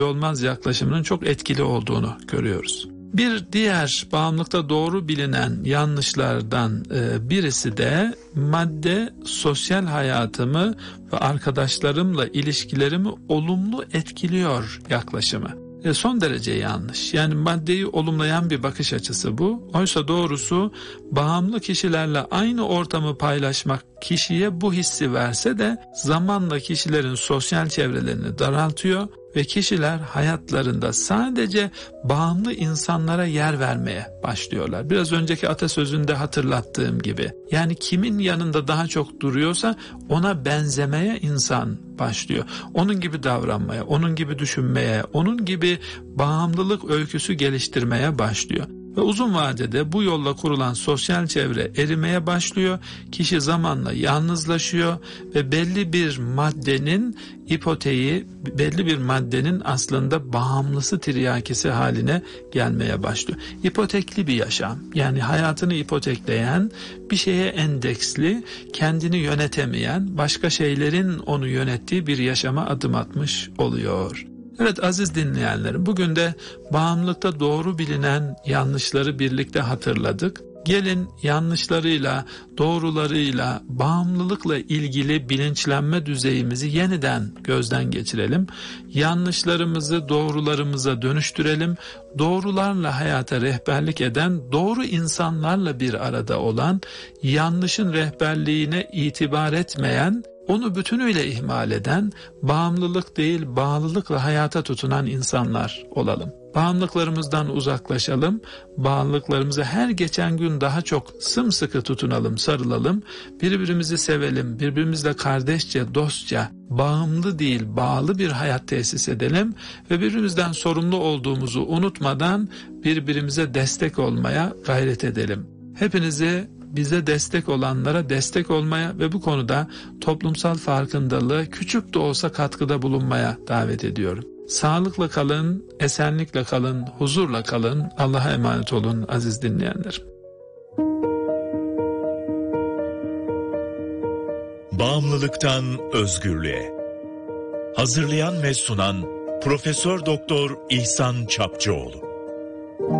olmaz yaklaşımının çok etkili olduğunu görüyoruz. Bir diğer bağımlılıkta doğru bilinen yanlışlardan birisi de madde sosyal hayatımı ve arkadaşlarımla ilişkilerimi olumlu etkiliyor yaklaşımı. Son derece yanlış. Yani maddeyi olumlayan bir bakış açısı bu. Oysa doğrusu bağımlı kişilerle aynı ortamı paylaşmak kişiye bu hissi verse de zamanla kişilerin sosyal çevrelerini daraltıyor ve kişiler hayatlarında sadece bağımlı insanlara yer vermeye başlıyorlar. Biraz önceki atasözünde hatırlattığım gibi. Yani kimin yanında daha çok duruyorsa ona benzemeye insan başlıyor. Onun gibi davranmaya, onun gibi düşünmeye, onun gibi bağımlılık öyküsü geliştirmeye başlıyor. Ve uzun vadede bu yolla kurulan sosyal çevre erimeye başlıyor. Kişi zamanla yalnızlaşıyor ve belli bir maddenin ipoteği, belli bir maddenin aslında bağımlısı tiryakisi haline gelmeye başlıyor. İpotekli bir yaşam, yani hayatını ipotekleyen, bir şeye endeksli, kendini yönetemeyen, başka şeylerin onu yönettiği bir yaşama adım atmış oluyor. Evet aziz dinleyenlerim, bugün de bağımlılıkta doğru bilinen yanlışları birlikte hatırladık. Gelin yanlışlarıyla, doğrularıyla, bağımlılıkla ilgili bilinçlenme düzeyimizi yeniden gözden geçirelim. Yanlışlarımızı doğrularımıza dönüştürelim. Doğrularla hayata rehberlik eden, doğru insanlarla bir arada olan, yanlışın rehberliğine itibar etmeyen, onu bütünüyle ihmal eden, bağımlılık değil bağlılıkla hayata tutunan insanlar olalım. Bağımlılıklarımızdan uzaklaşalım, bağımlılıklarımızı her geçen gün daha çok sımsıkı tutunalım, sarılalım, birbirimizi sevelim, birbirimizle kardeşçe, dostça, bağımlı değil bağlı bir hayat tesis edelim ve birbirimizden sorumlu olduğumuzu unutmadan birbirimize destek olmaya gayret edelim. Hepinizi bize destek olanlara destek olmaya ve bu konuda toplumsal farkındalığı küçük de olsa katkıda bulunmaya davet ediyorum. Sağlıkla kalın, esenlikle kalın, huzurla kalın. Allah'a emanet olun aziz dinleyenlerim. Bağımlılıktan özgürlüğe. Hazırlayan ve sunan Profesör Doktor İhsan Çapçıoğlu.